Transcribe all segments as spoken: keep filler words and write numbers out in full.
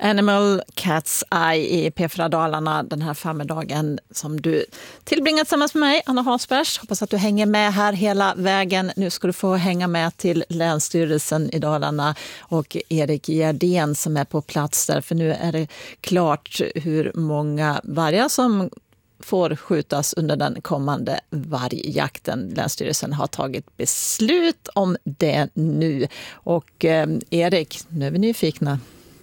Animal Cat's Eye i P fyra Dalarna den här förmiddagen som du tillbringat tillsammans med mig, Anna Hansbergs. Hoppas att du hänger med här hela vägen. Nu ska du få hänga med till Länsstyrelsen i Dalarna och Erik Gerdén som är på plats där. För nu är det klart hur många vargar som får skjutas under den kommande vargjakten. Länsstyrelsen har tagit beslut om det nu. Och eh, Erik, nu är vi nyfikna.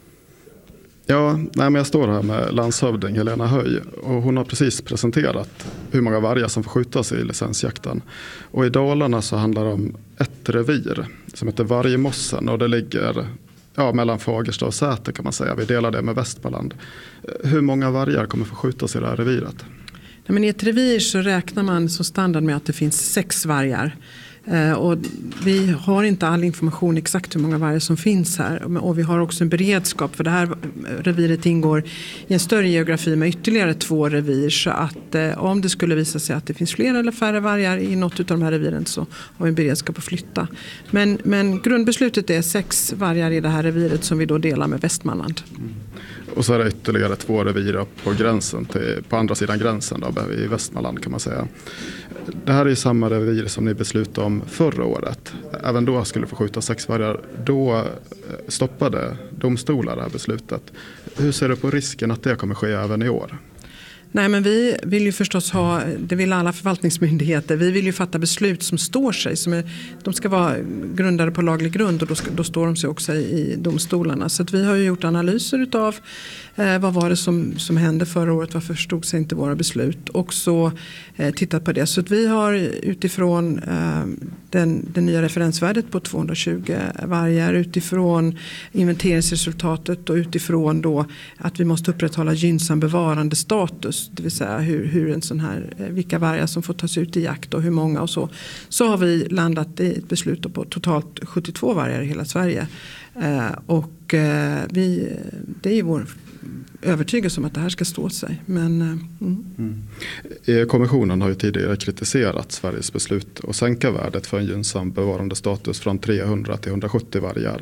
Ja, nej, men jag står här med landshövding Helena Höj och hon har precis presenterat hur många vargar som får skjutas i licensjakten. Och i Dalarna så handlar det om ett revir som heter Vargmossen och det ligger ja, mellan Fagersta och Säter kan man säga. Vi delar det med Västmanland. Hur många vargar kommer få skjutas i det här reviret? Ja, men i ett revir så räknar man som standard med att det finns sex vargar. Eh, och vi har inte all information exakt hur många vargar som finns här. Och vi har också en beredskap för det här reviret ingår i en större geografi med ytterligare två revir. Så att eh, om det skulle visa sig att det finns fler eller färre vargar i något av de här reviren så har vi en beredskap att flytta. Men, men grundbeslutet är sex vargar i det här reviret som vi då delar med Västmanland. Mm. Och så är det ytterligare två revir på gränsen till, på andra sidan gränsen då, i Västmanland kan man säga. Det här är samma revir som ni beslutade om förra året. Även då skulle få skjuta sex vargar. Då stoppade domstolar det här beslutet. Hur ser du på risken att det kommer ske även i år? Nej, men vi vill ju förstås ha, det vill alla förvaltningsmyndigheter, vi vill ju fatta beslut som står sig. Som är, de ska vara grundade på laglig grund och då, ska, då står de sig också i domstolarna. Så att vi har ju gjort analyser utav eh, vad var det som, som hände förra året, varför förstod sig inte våra beslut och så eh, tittat på det. Så att vi har utifrån eh, den, den nya referensvärdet på tvåhundratjugo vargar, utifrån inventeringsresultatet och utifrån då att vi måste upprätthålla gynnsam bevarande status. Det vill säga hur, hur en sån här, vilka vargar som får tas ut i jakt och hur många och så. Så har vi landat i ett beslut på totalt sjuttiotvå vargar i hela Sverige. Eh, och eh, vi, det är vår övertygelse om att det här ska stå sig. Men, eh, mm. Mm. Kommissionen har ju tidigare kritiserat Sveriges beslut att sänka värdet för en gynnsam bevarande status från trehundra till hundrasjuttio vargar.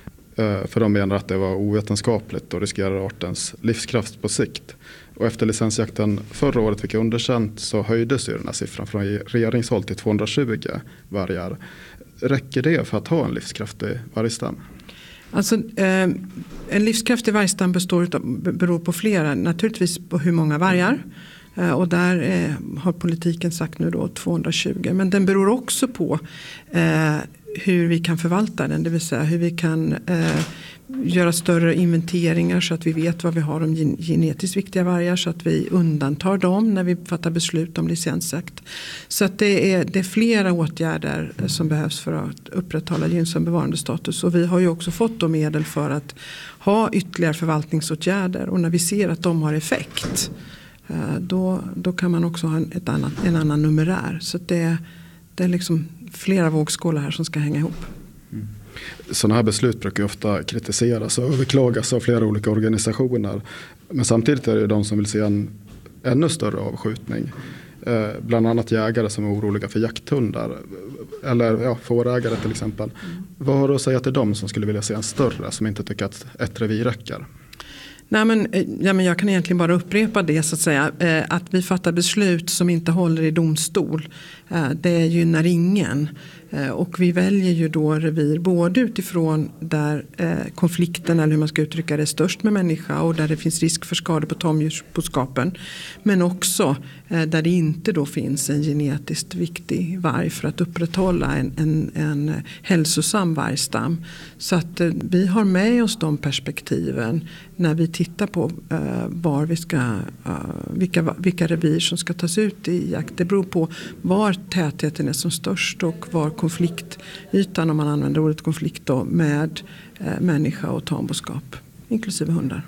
Eh, för de menar att det var ovetenskapligt och riskerar artens livskraft på sikt. Och efter licensjakten förra året fick underkänt så höjdes ju den här siffran från regeringshåll till tvåhundratjugo vargar. Räcker det för att ha en livskraftig vargstam? Alltså, eh, en livskraftig vargstam består utav, beror på flera, naturligtvis på hur många vargar. Eh, och där eh, har politiken sagt nu då tvåhundratjugo. Men den beror också på eh, hur vi kan förvalta den, det vill säga hur vi kan eh, göra större inventeringar så att vi vet vad vi har om gen- genetiskt viktiga vargar så att vi undantar dem när vi fattar beslut om licensjakt. Så att det är, det är flera åtgärder som behövs för att upprätthålla gynnsam bevarandestatus och vi har ju också fått då medel för att ha ytterligare förvaltningsåtgärder och när vi ser att de har effekt eh, då, då kan man också ha en, ett annat, en annan numerär. Så att det, det är liksom flera vågskålar här som ska hänga ihop. Mm. Sådana här beslut brukar ofta kritiseras och överklagas av flera olika organisationer. Men samtidigt är det de som vill se en ännu större avskjutning. Eh, bland annat jägare som är oroliga för jakthundar. Eller ja, fårägare till exempel. Mm. Vad har du att säga till dem som skulle vilja se en större som inte tycker att ett revir räcker? Nej, men, ja, men jag kan egentligen bara upprepa det så att säga. Eh, att vi fattar beslut som inte håller i domstol. Eh, det gynnar ingen. Eh, och vi väljer ju då revir både utifrån där eh, konflikten eller hur man ska uttrycka det är störst med människa och där det finns risk för skador på tamdjursboskapen. Men också eh, där det inte då finns en genetiskt viktig varg för att upprätthålla en, en, en hälsosam vargstam. Så att eh, vi har med oss de perspektiven när vi tittar på uh, var vi ska, uh, vilka, vilka revir som ska tas ut i jakt. Det beror på var tätheten är som störst och var konfliktytan, om man använder ordet konflikt då, med uh, människa och tamboskap, inklusive hundar.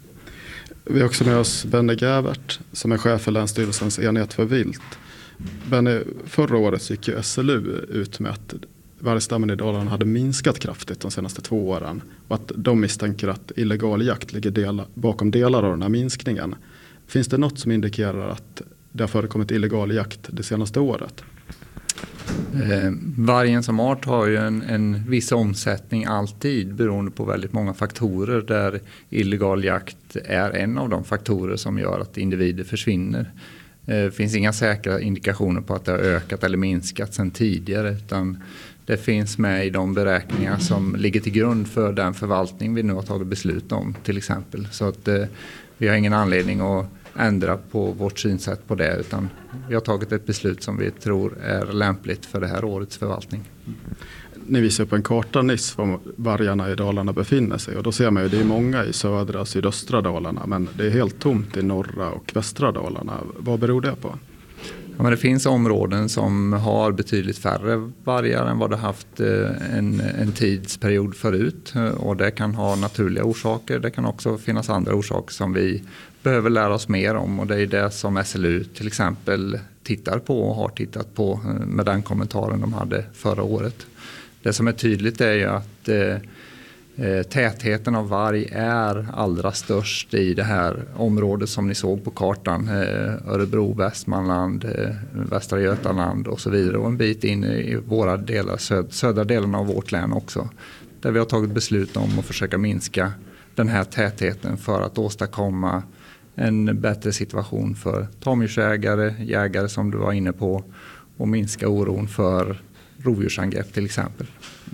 Vi har också med oss Benny Gävert som är chef för Länsstyrelsens enhet för vilt. Benny, förra året gick ju S L U ut med att vargstammen i Dalarna hade minskat kraftigt de senaste två åren och att de misstänker att illegal jakt ligger del, bakom delar av den här minskningen. Finns det något som indikerar att det har förekommit illegal jakt det senaste året? Eh, vargen som art har ju en, en viss omsättning alltid beroende på väldigt många faktorer, där illegal jakt är en av de faktorer som gör att individer försvinner. Det eh, finns inga säkra indikationer på att det har ökat eller minskat sedan tidigare, utan det finns med i de beräkningar som ligger till grund för den förvaltning vi nu har tagit beslut om till exempel. Så att eh, vi har ingen anledning att ändra på vårt synsätt på det, utan vi har tagit ett beslut som vi tror är lämpligt för det här årets förvaltning. Ni visar på en karta nyss var vargarna i Dalarna befinner sig, och då ser man ju det är många i södra och sydöstra Dalarna, men det är helt tomt i norra och västra Dalarna. Vad beror det på? Ja, men det finns områden som har betydligt färre vargar än vad det haft en, en tidsperiod förut, och det kan ha naturliga orsaker. Det kan också finnas andra orsaker som vi behöver lära oss mer om, och det är det som S L U till exempel tittar på och har tittat på med den kommentaren de hade förra året. Det som är tydligt är ju att eh, tätheten av varg är allra störst i det här området som ni såg på kartan. Eh, Örebro, Västmanland, eh, Västra Götaland och så vidare, och en bit in i våra delar, söd, södra delarna av vårt län också. Där vi har tagit beslut om att försöka minska den här tätheten för att åstadkomma en bättre situation för tamdjursägare, jägare som du var inne på, och minska oron för rovdjursangrepp till exempel.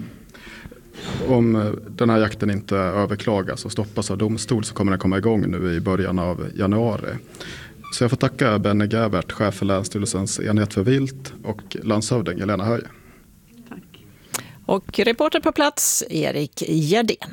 Om den här jakten inte överklagas och stoppas av domstol så kommer den komma igång nu i början av januari. Så jag får tacka Benny Gäbert, chef för Länsstyrelsens enhet för vilt, och landshövding Helena Höj. Tack. Och reporter på plats Erik Gerdén.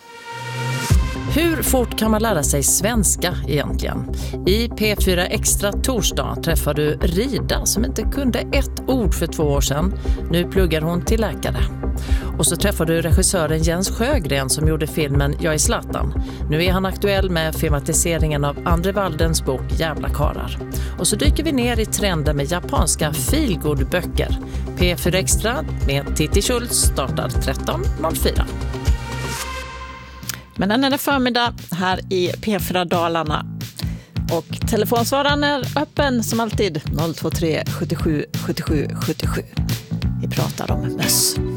Hur fort kan man lära sig svenska egentligen? I P fyra Extra torsdag träffar du Rida som inte kunde ett ord för två år sedan. Nu pluggar hon till läkare. Och så träffar du regissören Jens Sjögren som gjorde filmen Jag är Zlatan. Nu är han aktuell med filmatiseringen av Andre Waldens bok Jävla karar. Och så dyker vi ner i trenden med japanska feelgood-böcker. P fyra Extra med Titti Schultz startar tretton noll fyra. Men den är det förmiddag här i P fyra Dalarna. Och telefonsvararen är öppen som alltid noll två tre sjuttiosju sjuttiosju sjuttiosju. Vi pratar om möss.